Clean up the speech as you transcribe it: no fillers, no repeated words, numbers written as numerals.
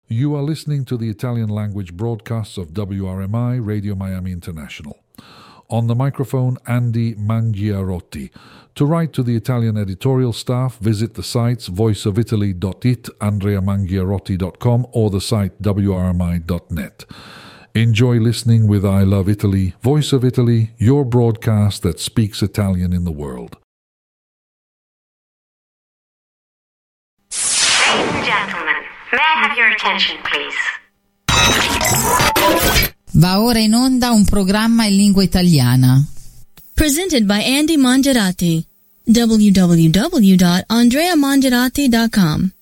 You are listening to the Italian language broadcasts of WRMI Radio Miami International. On the microphone, Andy Mangiarotti. To write to the Italian editorial staff, visit the sites voiceofitaly.it, andreamangiarotti.com, or the site wrmi.net. Enjoy listening with I Love Italy, Voice of Italy, your broadcast that speaks Italian in the world. Ladies and gentlemen, may I have your attention, please? Va ora in onda un programma in lingua italiana. Presented by Andy Mangiarotti. www.andreamangiarotti.com